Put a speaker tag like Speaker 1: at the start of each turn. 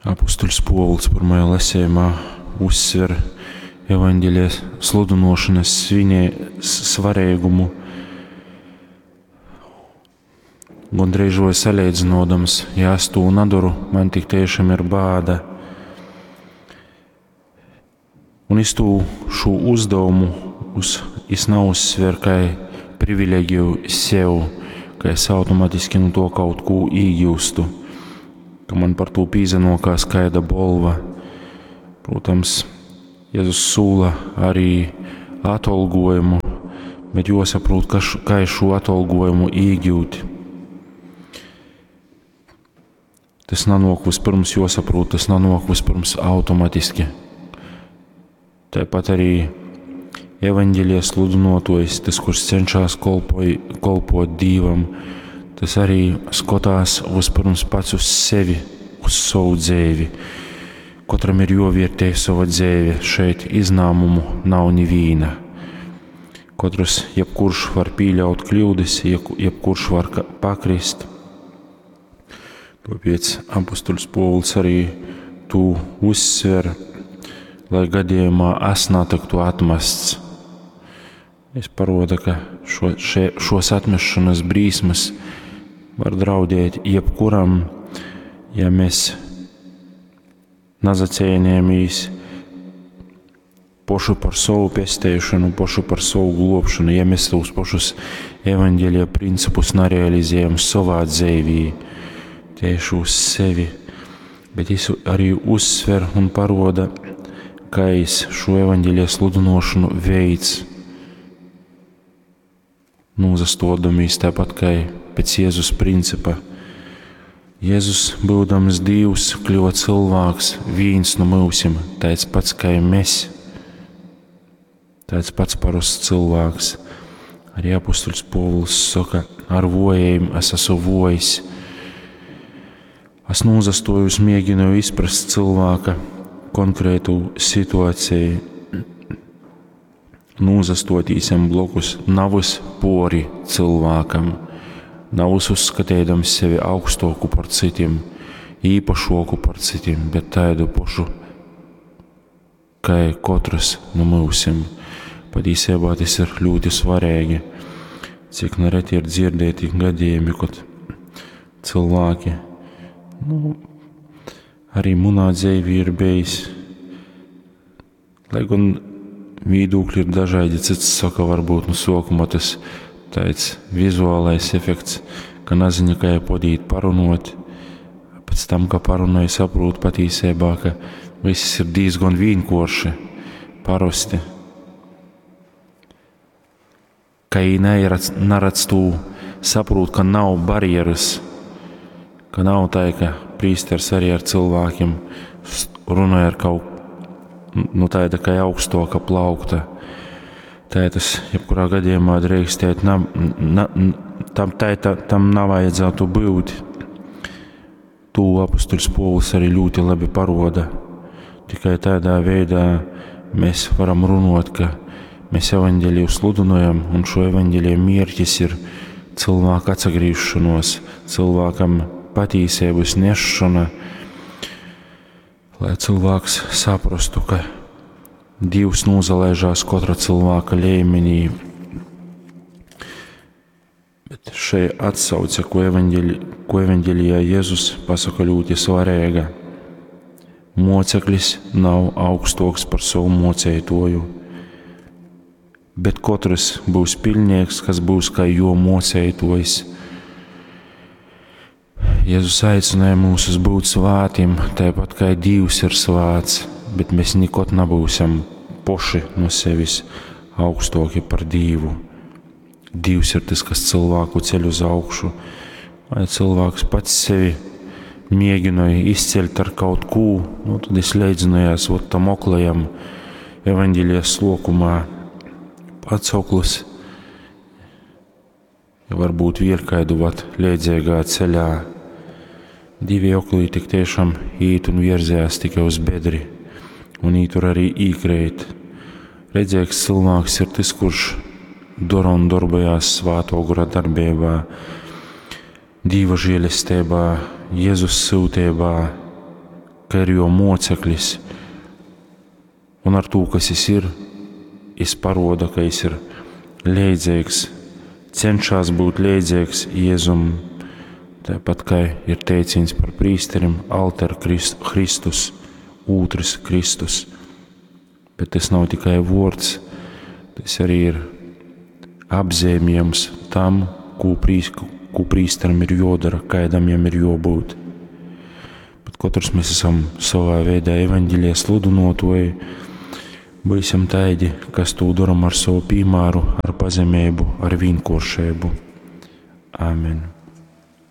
Speaker 1: Apustuļs Povuls pirmajā lasījumā uzsver evaņģēlijas sludinošanas svarīgumu, gandrīz vai salīdzinodams, ja es to nedaru, man tik tiešām ir bāda. Un es šo uzdevumu neuzsver kā privileģiju sev, ka es automātiski no to kaut ko iegūstu, ka man par to pīzenokās skaida bolva. Protams, Jēzus sūla arī atalgojumu, bet jāsaprot, kā šo atalgojumu iegūt. Tas nenāk vispirms jāsaprot, tas nenāk vispirms automātiski. Tāpat arī evaņģēlijas sludinotojs, tas, kurš cenšas kolpot Dievam, tas arī skatās vispirms pats uz sevi, uz savu dzīvi. Katram ir jāvērtē sava dzīve, šeit izņēmumu nav neviena. Katrs, jebkurš var pieļaut kļūdas, jebkurš var pakrist. Tāpēc apustuļs Povuls arī to uzsver, lai gadījumā es netiktu atmests. Es parodu, ka šos atmešanas brīsmas var draudēt jebkuram, ja mēs nezacīnījāmies pašu par savu pestēšanu, pašu par savu globšanu, ja mēs tos pašus evaņģēlija principus nerealizējam savā dzīvī, tieši uz sevi. Bet es arī uzsver un paroda, kā es šo evaņģēlija sludinošanu veids, nozastodamies tāpat kā pēc Jēzus principa. Jēzus, būdams Dievs, kļuva cilvēks, viens no mūsim, tāds pats kā mēs, tāds pats parasts cilvēks. Arī apustuļs Povuls saka, ar vojiem es esmu vojis. Es nozastojos, mēģinu izprast cilvēka konkrētu situāciju, nozastotīsam blokus, navus pori cilvēkam, navus uzskatīdams sevi augstāku par citiem, īpašāku par citiem, bet tādu pašu, kā katrs no mūsim. Patiesībā tas ir ļoti svarīgi, cik nereti ir dzirdēti gadījumi, kad cilvēki, arī manā dzīvē ir bijis, lai gan viedokļi ir dažādi, cits saka, varbūt no sākuma tas tāds vizuālais efekts, ka nezinu, kā padīt parunot, pēc tam, kā parunāju, saprot patiesībā, ka viss ir diezgan vienkārši, parasti. Ka neredz to, saprot, ka nav barjeras, ka nav tā, ka prīsters arī ar cilvēkiem runāja ar kaut tāda kā augstāka plaukta. Tas, jebkurā gadījumā drīkstēt, tam nav vajadzētu būt. To apustuļs Povuls arī ļoti labi paroda. Tikai tādā veidā mēs varam runāt, ka mēs evaņģēliju sludinojam, un šo evaņģēliju mērķis ir cilvēku atsagrīšanos, cilvēkam patiesības nešana, lai cilvēks saprastu, ka Dievs nozalēžās katra cilvēka līmenī. Bet šai atsauce, ko evaņģēlijā Jēzus pasaka ļoti svarīga. Moceklis nav augstāks par savu mocētoju, bet katrs būs pilnieks, kas būs kā jo mocētojs. Jēzus aicināja mūs būt svātiem, tāpat kā Dievs ir svāts, bet mēs nekad nebūsim paši no sevis augstāki par Dievu. Dievs ir tas, kas cilvēku ceļ uz augšu. Vai cilvēks pats sevi mēģināja izceļt ar kaut ko, tad es leidzinājās tam oklajam evaņģēlijas slokumā atsauklis, ja varbūt vēl kādu leidzīgā ceļā. Divi oklī tik tiešām īt un virzējās tikai uz bedri, un tur arī īkrēt. Redzīgs cilvēks ir tas, kurš dara un darbojās svāto gara darbībā, Dieva žēlestībā, Jēzus sūtībā, ka ir jo moceklis. Un ar to, kas es ir, es paroda, ka es ir līdzīgs, cenšas būt līdzīgs Jēzum. Tāpat kā ir teiciens par prīsterim, alter Kristus, otrs Kristus. Bet tas nav tikai vārds, tas arī ir apzīmējums tam, ko prīsterim ir jodara, kādam jam ir jābūt. Bet katrs mēs esam savā veidā evaņģēlija sludinotāji, būsim tādi, kas to daram ar savu piemēru, ar pazemību, ar vienkāršību. Āmen.